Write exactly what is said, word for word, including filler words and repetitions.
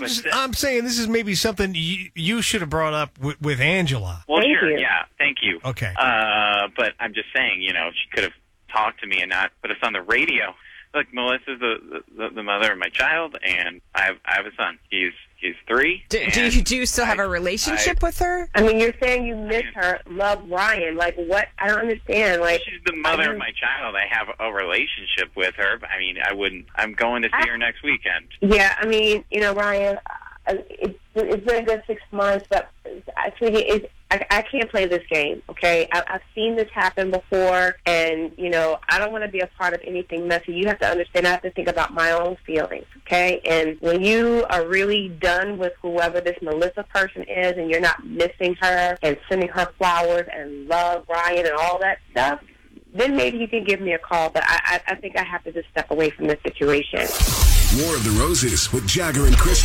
I'm just, I'm saying this is maybe something you, you should have brought up with, with Angela. Well, Thank sure, you. yeah, thank you. Okay. Uh, but I'm just saying, you know, she could have talked to me and not put us on the radio. Look, Melissa's the, the the mother of my child, and I have I have a son. He's he's three. Do, do you do you still have I- a relationship I- with her? I mean, you're saying you miss her, love Ryan. Like, what? I don't understand. Like, She's the mother I of my child. I have a relationship with her. I mean, I wouldn't. I'm going to see her next weekend. yeah, I mean, you know, Ryan, uh, it's, it's been a good six months, but, uh, sweetie, it's, I, I can't play this game, okay? I, I've seen this happen before, and, you know, I don't want to be a part of anything messy. You have to understand I have to think about my own feelings, okay? And when you are really done with whoever this Melissa person is and you're not missing her and sending her flowers and love Ryan and all that stuff, then maybe you can give me a call. But I, I, I think I have to just step away from this situation. More of the Roses with Jagger and Chris.